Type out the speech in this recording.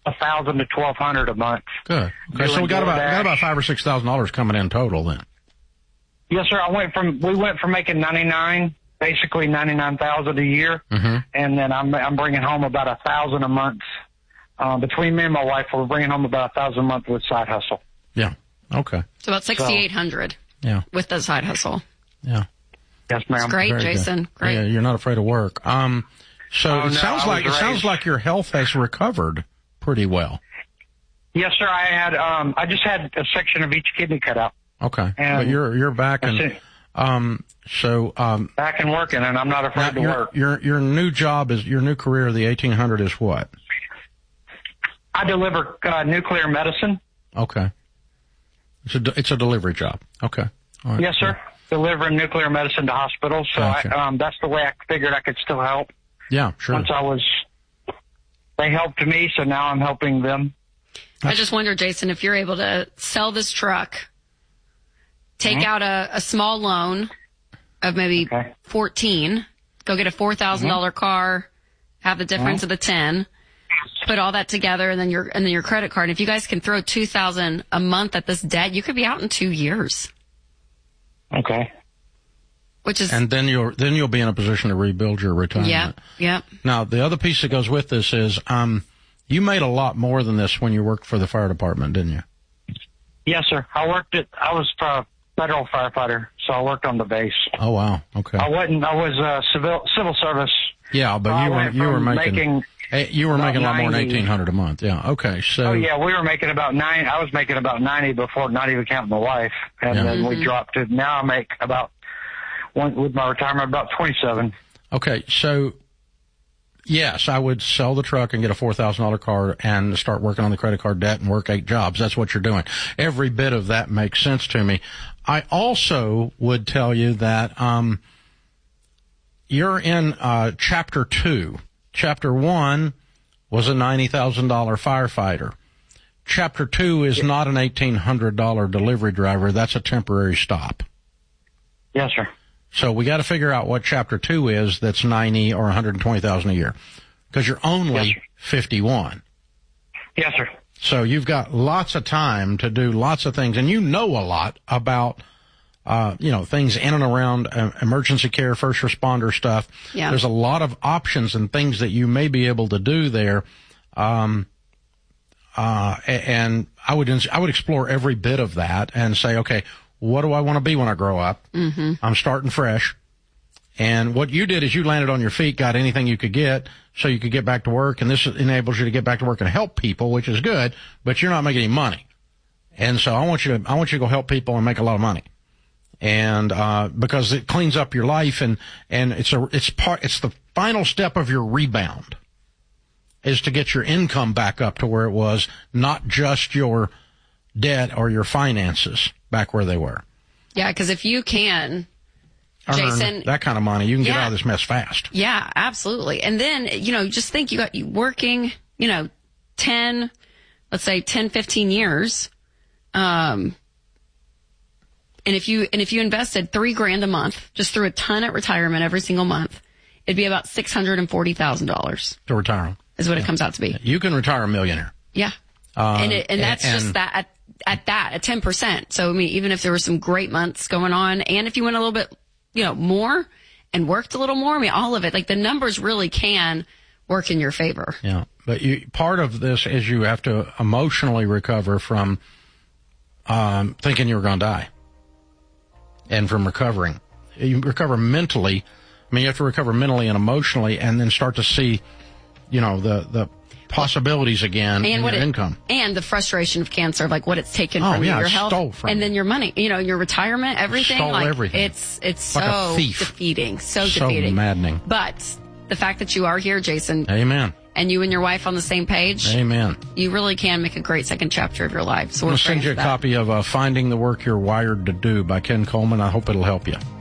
$1,000 to $1,200 a month. Good. Okay, so we got about $5,000 or $6,000 coming in total then. Yes, sir. We went from making basically $99,000 a year, and then I'm bringing home about $1,000 a month. Between me and my wife, we're bringing home about $1,000 a month with side hustle. Yeah. Okay. So about $6,800. Yeah. With the side hustle. Yeah. Yes, ma'am. That's great, Very Jason. Good. Great. Yeah, you're not afraid of work. It sounds like your health has recovered pretty well. Yes, sir. I just had a section of each kidney cut out. Okay. But you're back back and working, and I'm not afraid to work. Your new job your new career, the 1800, is what? I deliver nuclear medicine. Okay. It's a delivery job. Okay. All right. Yes, sir. Delivering nuclear medicine to hospitals. So Gotcha. that's the way I figured I could still help. Yeah, sure. They helped me, so now I'm helping them. I just wonder, Jason, if you're able to sell this truck, take out a small loan of maybe 14, go get a $4,000 car, have the difference of the 10, put all that together, and then your credit card. If you guys can throw $2,000 a month at this debt, you could be out in 2 years. Okay. And then you'll be in a position to rebuild your retirement. Yeah. Now, the other piece that goes with this is, you made a lot more than this when you worked for the fire department, didn't you? Yes, sir. I was a federal firefighter, so I worked on the base. Oh, wow. Okay. I was civil service. Yeah, but you were making a lot more than $1,800 a month. Yeah. Okay. So. Oh yeah, we were making about $9. I was making about $90 before, not even counting the wife, and then we dropped to now I make about with my retirement about $27. Okay, so yes, I would sell the truck and get a $4,000 car and start working on the credit card debt and work 8 jobs. That's what you're doing. Every bit of that makes sense to me. I also would tell you that you're in Chapter 2. Chapter 1 was a $90,000 firefighter. Chapter 2 is not an $1,800 delivery driver. That's a temporary stop. Yes, sir. So we got to figure out what Chapter 2 is that's $90,000 or $120,000 a year, because you're only 51. Yes, sir. So you've got lots of time to do lots of things, and you know a lot about, things in and around emergency care, first responder stuff. Yeah. There's a lot of options and things that you may be able to do there. And I would explore every bit of that and say, okay, what do I want to be when I grow up? Mm-hmm. I'm starting fresh. And what you did is you landed on your feet, got anything you could get so you could get back to work. And this enables you to get back to work and help people, which is good, but you're not making any money. And so I want you to go help people and make a lot of money. And, because it cleans up your life and it's the final step of your rebound is to get your income back up to where it was, not just your debt or your finances back where they were. Yeah, because if you can, Jason, that kind of money, you can get out of this mess fast. Yeah, absolutely. And then, just think you working, 10, 15 years. And if you invested $3,000 a month, just threw a ton at retirement every single month, it'd be about $640,000 to retire. Is what it comes out to be. You can retire a millionaire. Yeah. And that's just that at 10%. So, I mean, even if there were some great months going on, and if you went a little bit, more and worked a little more, I mean, all of it, like the numbers really can work in your favor. Yeah. But part of this is you have to emotionally recover from, thinking you were going to die and from recovering. You recover mentally. I mean, you have to recover mentally and emotionally and then start to see, the possibilities again in your income. And the frustration of cancer, like what it's taken from you, your health, and then your money, your retirement, everything. Everything. It's like so defeating, so defeating. Maddening. But the fact that you are here, Jason. Amen. And you and your wife on the same page. Amen. You really can make a great second chapter of your life. So I'm going to send you a copy of Finding the Work You're Wired to Do by Ken Coleman. I hope it'll help you.